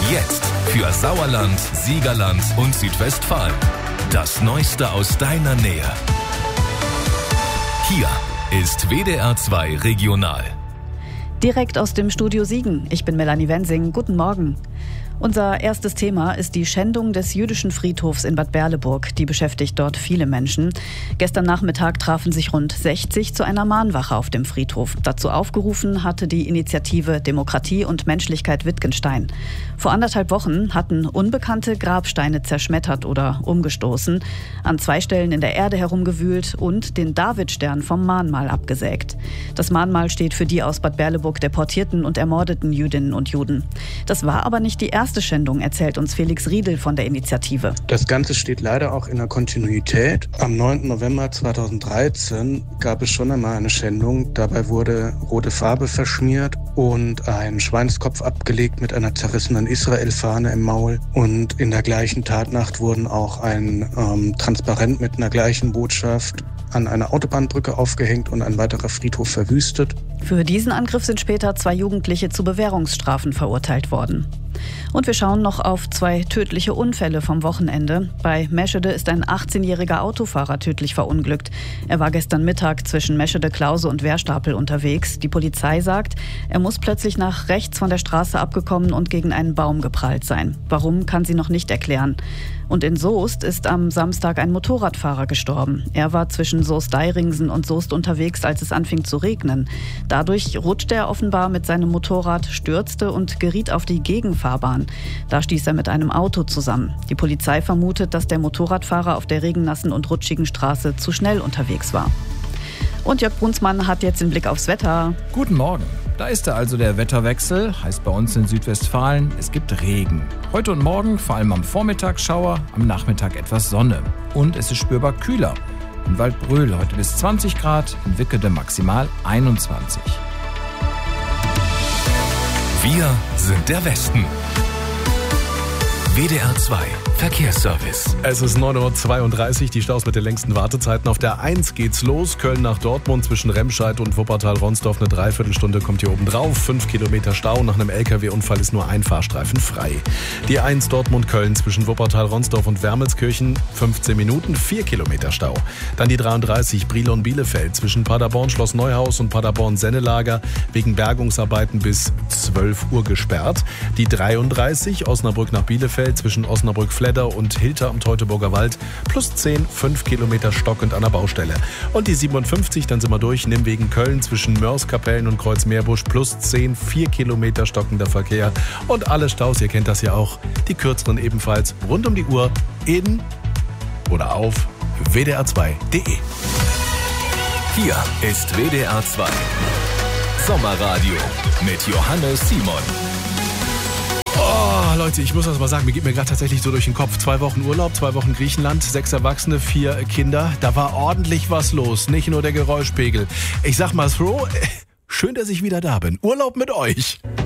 Jetzt für Sauerland, Siegerland und Südwestfalen. Das Neueste aus deiner Nähe. Hier ist WDR 2 Regional. Direkt aus dem Studio Siegen. Ich bin Melanie Wensing. Guten Morgen. Unser erstes Thema ist die Schändung des jüdischen Friedhofs in Bad Berleburg. Die beschäftigt dort viele Menschen. Gestern Nachmittag trafen sich rund 60 zu einer Mahnwache auf dem Friedhof. Dazu aufgerufen hatte die Initiative Demokratie und Menschlichkeit Wittgenstein. Vor 1,5 Wochen hatten Unbekannte Grabsteine zerschmettert oder umgestoßen, an 2 Stellen in der Erde herumgewühlt und den Davidstern vom Mahnmal abgesägt. Das Mahnmal steht für die aus Bad Berleburg deportierten und ermordeten Jüdinnen und Juden. Das war aber nicht die erste Schändung, erzählt uns Felix Riedel von der Initiative. Das Ganze steht leider auch in der Kontinuität. Am 9. November 2013 gab es schon einmal eine Schändung. Dabei wurde rote Farbe verschmiert und ein Schweinskopf abgelegt mit einer zerrissenen Israel-Fahne im Maul. Und in der gleichen Tatnacht wurden auch ein Transparent mit einer gleichen Botschaft an einer Autobahnbrücke aufgehängt und ein weiterer Friedhof verwüstet. Für diesen Angriff sind später 2 Jugendliche zu Bewährungsstrafen verurteilt worden. Und wir schauen noch auf 2 tödliche Unfälle vom Wochenende. Bei Meschede ist ein 18-jähriger Autofahrer tödlich verunglückt. Er war gestern Mittag zwischen Meschede-Klause und Wehrstapel unterwegs. Die Polizei sagt, er muss plötzlich nach rechts von der Straße abgekommen und gegen einen Baum geprallt sein. Warum, kann sie noch nicht erklären. Und in Soest ist am Samstag ein Motorradfahrer gestorben. Er war zwischen Soest-Deiringsen und Soest unterwegs, als es anfing zu regnen. Dadurch rutschte er offenbar mit seinem Motorrad, stürzte und geriet auf die Gegenfahrbahn. Da stieß er mit einem Auto zusammen. Die Polizei vermutet, dass der Motorradfahrer auf der regennassen und rutschigen Straße zu schnell unterwegs war. Und Jörg Brunsmann hat jetzt den Blick aufs Wetter. Guten Morgen. Da ist er also, der Wetterwechsel, heißt bei uns in Südwestfalen, es gibt Regen. Heute und morgen vor allem am Vormittag Schauer, am Nachmittag etwas Sonne. Und es ist spürbar kühler. In Waldbröl heute bis 20 Grad, in Wickede maximal 21. Wir sind der Westen. WDR 2 Verkehrsservice. Es ist 9:32 Uhr, die Staus mit den längsten Wartezeiten. Auf der 1 geht's los, Köln nach Dortmund zwischen Remscheid und Wuppertal-Ronsdorf eine Dreiviertelstunde kommt hier oben drauf. 5 Kilometer Stau, nach einem LKW-Unfall ist nur ein Fahrstreifen frei. Die 1 Dortmund-Köln zwischen Wuppertal-Ronsdorf und Wermelskirchen 15 Minuten, 4 Kilometer Stau. Dann die 33 Brilon-Bielefeld zwischen Paderborn-Schloss Neuhaus und Paderborn-Sennelager wegen Bergungsarbeiten bis 12 Uhr gesperrt. Die 33 Osnabrück nach Bielefeld zwischen Osnabrück-Fletter und Hilter am Teutoburger Wald plus 10, 5 Kilometer stockend an der Baustelle. Und die 57, dann sind wir durch, Nimwegen Köln zwischen Mörs-Kapellen und Kreuz-Meerbusch plus 10, 4 Kilometer stockender Verkehr. Und alle Staus, ihr kennt das ja auch, die kürzeren ebenfalls rund um die Uhr in oder auf wdr2.de. Hier ist WDR 2 Sommerradio mit Johannes Simon. Oh, Leute, ich muss das mal sagen, mir geht mir gerade tatsächlich so durch den Kopf. 2 Wochen Urlaub, 2 Wochen Griechenland, 6 Erwachsene, 4 Kinder. Da war ordentlich was los, nicht nur der Geräuschpegel. Ich sag mal so, schön, dass ich wieder da bin. Urlaub mit euch.